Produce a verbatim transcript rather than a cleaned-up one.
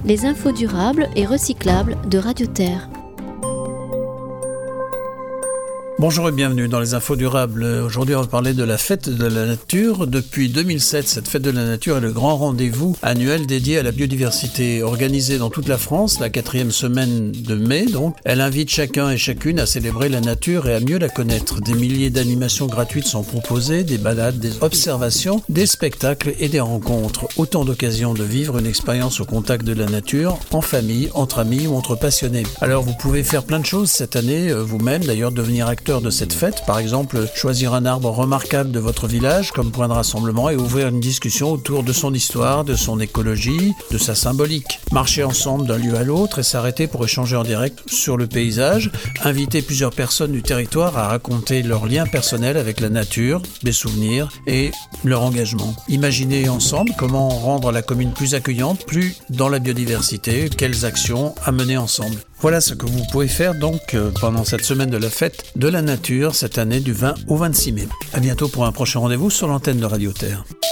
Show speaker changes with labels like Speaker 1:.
Speaker 1: les infos durables et recyclables de Radio Terre.
Speaker 2: Bonjour et bienvenue dans les infos durables. Aujourd'hui, on va parler de la fête de la nature. Depuis deux mille sept, cette fête de la nature est le grand rendez-vous annuel dédié à la biodiversité. Organisée dans toute la France, la quatrième semaine de mai, donc, elle invite chacun et chacune à célébrer la nature et à mieux la connaître. Des milliers d'animations gratuites sont proposées, des balades, des observations, des spectacles et des rencontres. Autant d'occasions de vivre une expérience au contact de la nature, en famille, entre amis ou entre passionnés. Alors, vous pouvez faire plein de choses cette année, vous-même, d'ailleurs, devenir acteur de cette fête, par exemple choisir un arbre remarquable de votre village comme point de rassemblement et ouvrir une discussion autour de son histoire, de son écologie, de sa symbolique. Marcher ensemble d'un lieu à l'autre et s'arrêter pour échanger en direct sur le paysage, inviter plusieurs personnes du territoire à raconter leurs liens personnels avec la nature, des souvenirs et leur engagement. Imaginez ensemble comment rendre la commune plus accueillante, plus dans la biodiversité, quelles actions à mener ensemble. Voilà ce que vous pouvez faire donc pendant cette semaine de la fête de la nature cette année du vingt au vingt-six mai. À bientôt pour un prochain rendez-vous sur l'antenne de Radio Terre.